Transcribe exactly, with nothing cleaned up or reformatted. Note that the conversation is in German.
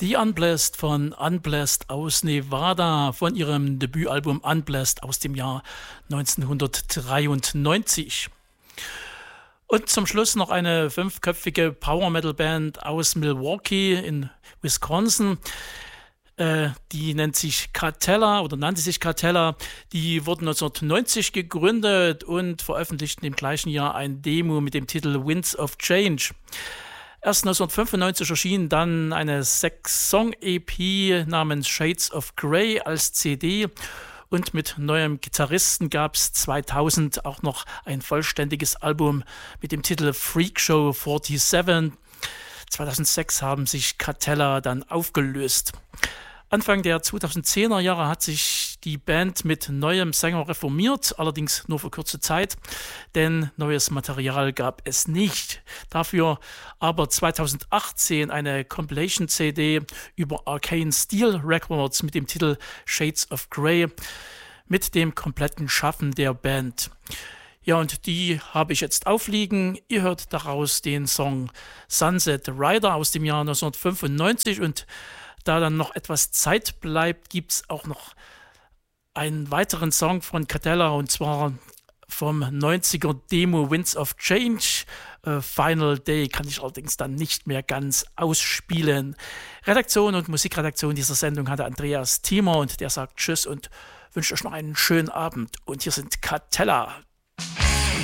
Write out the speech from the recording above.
The Unblessed von Unblessed aus Nevada von ihrem Debütalbum Unblessed aus dem Jahr neunzehnhundertdreiundneunzig. Und zum Schluss noch eine fünfköpfige Power-Metal-Band aus Milwaukee in Wisconsin. Äh, die nennt sich Katella oder nannte sich Katella. Die wurden neunzehnhundertneunzig gegründet und veröffentlichten im gleichen Jahr ein Demo mit dem Titel Winds of Change. Erst neunzehnhundertfünfundneunzig erschien dann eine sechs-Song-E P namens Shades of Grey als C D und mit neuem Gitarristen gab es zweitausend auch noch ein vollständiges Album mit dem Titel Freak Show siebenundvierzig. zweitausendsechs haben sich Katella dann aufgelöst. Anfang der zweitausendzehner Jahre hat sich die Band mit neuem Sänger reformiert, allerdings nur für kurze Zeit, denn neues Material gab es nicht. Dafür aber zweitausendachtzehn eine Compilation-C D über Arcane Steel Records mit dem Titel Shades of Grey mit dem kompletten Schaffen der Band. Ja, und die habe ich jetzt aufliegen. Ihr hört daraus den Song Sunset Rider aus dem Jahr neunzehnhundertfünfundneunzig und da dann noch etwas Zeit bleibt, gibt es auch noch einen weiteren Song von Katella und zwar vom neunziger Demo Winds of Change. Uh, Final Day kann ich allerdings dann nicht mehr ganz ausspielen. Redaktion und Musikredaktion dieser Sendung hatte Andreas Thiemer und der sagt Tschüss und wünscht euch noch einen schönen Abend. Und hier sind Katella.